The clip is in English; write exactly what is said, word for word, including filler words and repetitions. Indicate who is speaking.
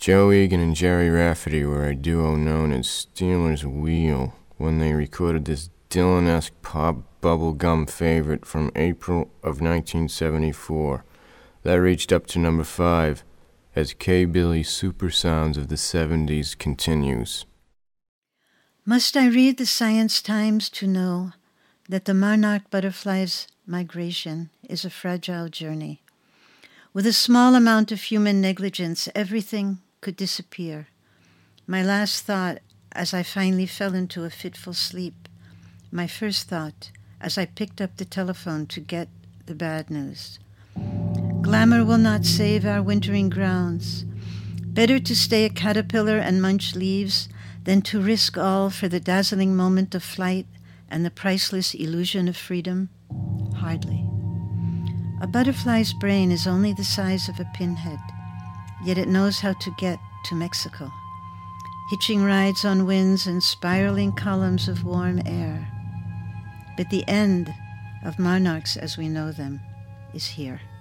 Speaker 1: Joe Egan and Jerry Rafferty were a duo known as Stealers Wheel when they recorded this Dylan-esque pop bubblegum favorite from April of nineteen seventy-four. That reached up to number five as K-Billy's Super Sounds of the seventies continues.
Speaker 2: Must I read the Science Times to know that the monarch butterfly's migration is a fragile journey? With a small amount of human negligence, everything could disappear. My last thought, as I finally fell into a fitful sleep, my first thought, as I picked up the telephone to get the bad news. Glamour will not save our wintering grounds. Better to stay a caterpillar and munch leaves than to risk all for the dazzling moment of flight and the priceless illusion of freedom? Hardly. A butterfly's brain is only the size of a pinhead, yet it knows how to get to Mexico, hitching rides on winds and spiraling columns of warm air. But the end of monarchs as we know them is here.